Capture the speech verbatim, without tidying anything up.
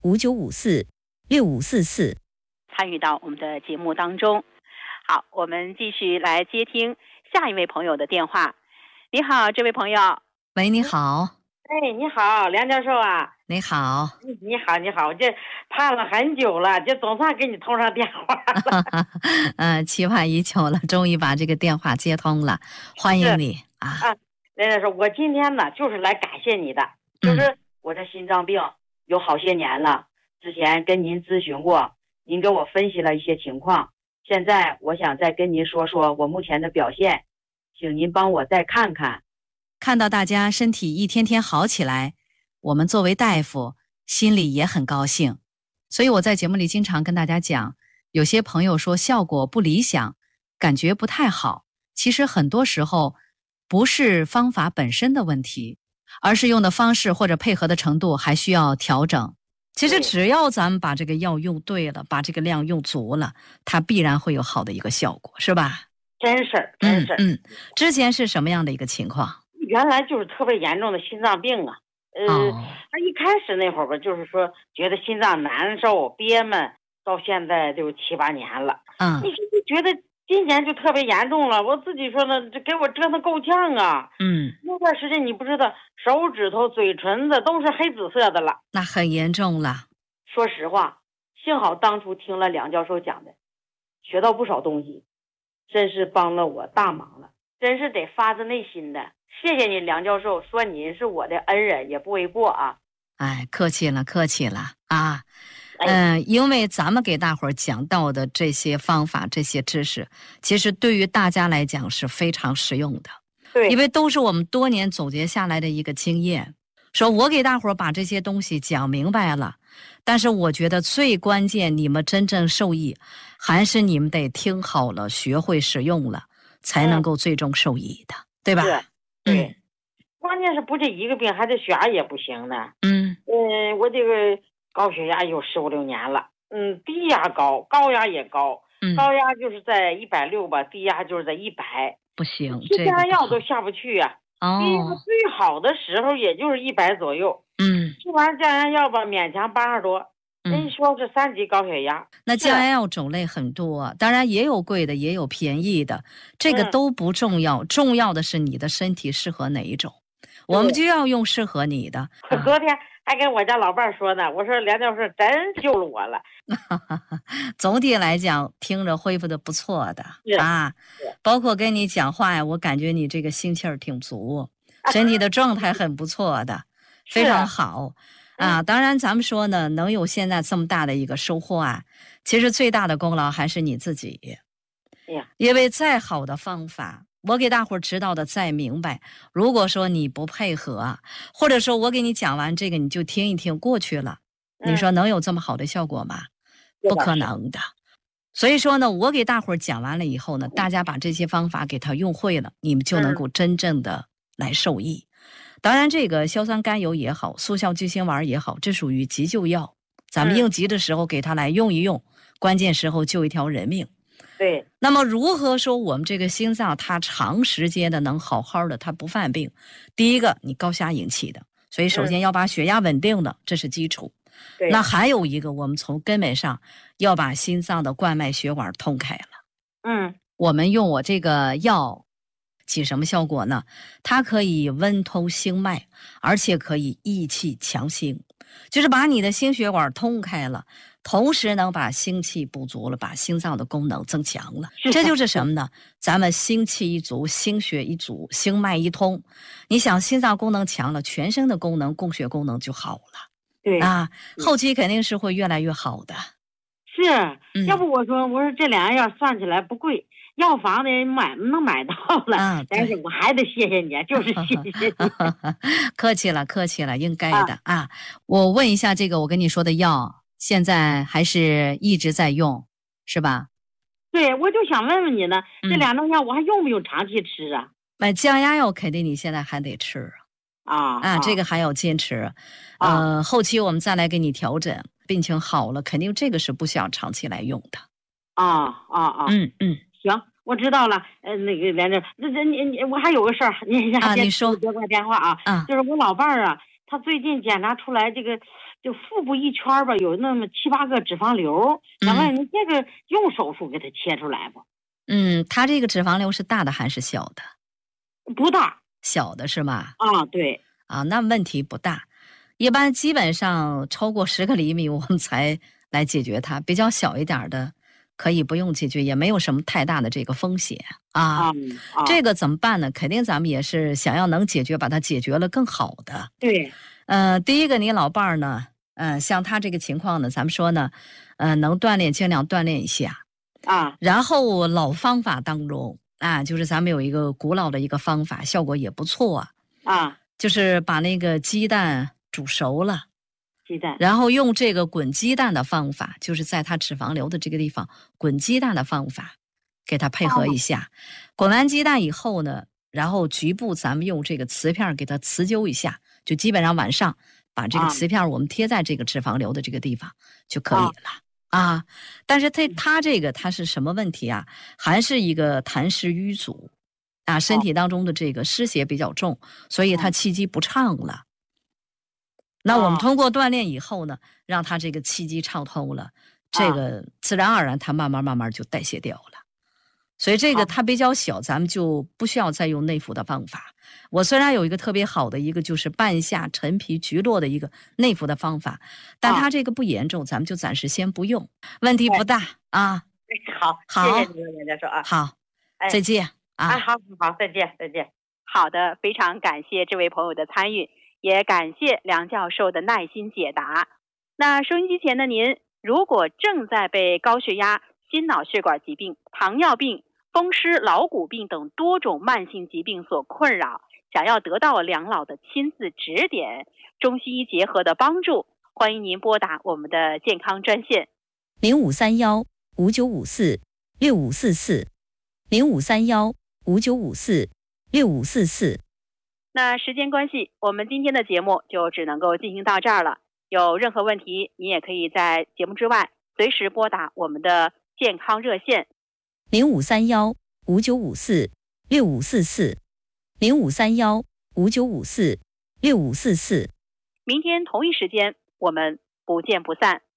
五九五四六五四四参与到我们的节目当中。好，我们继续来接听下一位朋友的电话。你好，这位朋友。 喂，你好。 哎，你好，梁教授啊。 你好。 你好，你好，这盼了很久了，就总算给你通上电话了。 嗯，期盼已久了，终于把这个电话接通了，欢迎你啊！ 啊，梁教授，我今天呢就是来感谢你的，就是我这心脏病有好些年了，之前跟您咨询过，您给我分析了一些情况，现在我想再跟您说说我目前的表现，请您帮我再看看。 看到大家身体一天天好起来，我们作为大夫心里也很高兴。所以我在节目里经常跟大家讲，有些朋友说效果不理想，感觉不太好，其实很多时候不是方法本身的问题，而是用的方式或者配合的程度还需要调整。其实只要咱们把这个药用对了，把这个量用足了，它必然会有好的一个效果，是吧？ 真是真是。 嗯嗯，之前是什么样的一个情况？ 原来就是特别严重的心脏病啊。呃，他、哦、一开始那会儿吧，就是说觉得心脏难受憋闷，到现在就七八年了。 嗯， 你就觉得今年就特别严重了，我自己说呢，这给我折腾够呛啊。 嗯， 那段时间你不知道，手指头、嘴唇子都是黑紫色的了， 那很严重了。 说实话，幸好当初听了梁教授讲的，学到不少东西，真是帮了我大忙了，真是得发自内心的。谢谢你，梁教授，说您是我的恩人也不为过啊。 哎，客气了，客气了啊。嗯、呃，因为咱们给大伙儿讲到的这些方法、这些知识，其实对于大家来讲是非常实用的。 对， 因为都是我们多年总结下来的一个经验。说我给大伙儿把这些东西讲明白了，但是我觉得最关键，你们真正受益，还是你们得听好了，学会使用了，才能够最终受益的，嗯、对吧？ 对，对、嗯，关键是不这一个病，还这血压也不行呢。 嗯嗯，我这个高血压有十五六年了，嗯，低压高，高压也高，嗯、高压就是在一百六吧，低压就是在一百， 不行， 吃降压药都下不去呀、啊。低压最好的时候也就是一百左右， 嗯， 吃完降压药吧，勉强八十多。人说是三级高血压， 那降压药种类很多，当然也有贵的，也有便宜的，这个都不重要，嗯、重要的是你的身体适合哪一种，我们就要用适合你的。 昨天还跟我家老伴说呢，我说梁教授真救了我了。 总体来讲，听着恢复的不错的啊，包括跟你讲话呀，我感觉你这个心气儿挺足，身体的状态很不错的，非常好。啊，当然咱们说呢，能有现在这么大的一个收获啊，其实最大的功劳还是你自己。因为再好的方法，我给大伙儿知道的再明白，如果说你不配合，或者说我给你讲完这个你就听一听过去了，你说能有这么好的效果吗？不可能的。所以说呢，我给大伙儿讲完了以后呢，大家把这些方法给它用会了，你们就能够真正的来受益。当然这个硝酸甘油也好，速效救心丸也好，这属于急救药，咱们应急的时候给它来用一用，嗯、关键时候救一条人命。 对。 那么如何说我们这个心脏它长时间的能好好的它不犯病？第一个，你高压引起的，所以首先要把血压稳定的，嗯、这是基础。 对。 那还有一个，我们从根本上要把心脏的冠脉血管通开了。 嗯。 我们用我这个药起什么效果呢？它可以温通心脉，而且可以益气强心，就是把你的心血管通开了，同时能把心气补足了，把心脏的功能增强了。这就是什么呢？咱们心气一足，心血一足，心脉一通，你想心脏功能强了，全身的功能供血功能就好了。 对啊，后期肯定是会越来越好的。 是，嗯、要不我说我说这两样算起来不贵，药房里买能买到了，啊、但是我还得谢谢你，就是谢谢你。 客气了，客气了，应该的 啊, 啊。我问一下，这个我跟你说的药，现在还是一直在用，是吧？ 对，我就想问问你呢，嗯、这两种药我还用不用长期吃啊？ 买降压药肯定你现在还得吃啊啊，这个还要坚持。 啊、 呃，后期我们再来给你调整，病情好了，肯定这个是不需要长期来用的。 啊啊啊！ 嗯嗯， 行，我知道了。呃，那个连着，那这你你我还有个事儿，你啊，你说接挂电话啊。 啊， 就是我老伴儿啊，他最近检查出来这个就腹部一圈吧，有那么七八个脂肪瘤。咱们你这个用手术给它切出来不？ 嗯，他这个脂肪瘤是大的还是小的？ 不大， 小的是吗？ 啊，对， 啊，那问题不大。一般基本上超过十个厘米，我们才来解决它。比较小一点的，可以不用解决，也没有什么太大的这个风险啊。 啊啊这个怎么办呢？肯定咱们也是想要能解决，把它解决了更好的。 对， 呃，第一个，你老伴儿呢，呃，像他这个情况呢，咱们说呢，呃，能锻炼尽量锻炼一下。 啊， 然后老方法当中啊，就是咱们有一个古老的一个方法，效果也不错啊。 啊， 就是把那个鸡蛋煮熟了， 鸡蛋， 然后用这个滚鸡蛋的方法，就是在它脂肪瘤的这个地方滚鸡蛋的方法，给它配合一下。哦、滚完鸡蛋以后呢，然后局部咱们用这个瓷片给它瓷灸一下，就基本上晚上把这个瓷片我们贴在这个脂肪瘤的这个地方就可以了。啊啊，但是它它这个它是什么问题啊？还是一个痰湿瘀阻啊，身体当中的这个湿邪比较重，所以它气机不畅了。那我们通过锻炼以后呢，让它这个气机畅通了，这个自然而然它慢慢慢慢就代谢掉了。所以这个它比较小，咱们就不需要再用内服的方法。我虽然有一个特别好的一个就是半夏陈皮菊络的一个内服的方法，但它这个不严重，咱们就暂时先不用，问题不大啊。 好， 好， 谢谢你，袁教授啊。 好， 哎、 再见啊。 啊，好好，再见，再见。 好的，非常感谢这位朋友的参与，也感谢梁教授的耐心解答。那收音机前的您，如果正在被高血压、心脑血管疾病、糖尿病、风湿老骨病等多种慢性疾病所困扰，想要得到梁老的亲自指点、中西医结合的帮助，欢迎您拨打我们的健康专线零五三幺五九五四六五四四零五三幺五九五四六五四四。 那时间关系，我们今天的节目就只能够进行到这儿了。有任何问题，你也可以在节目之外随时拨打我们的健康热线零五三幺五九五四六五四四零五三幺五九五四六五四四。 明天同一时间，我们不见不散。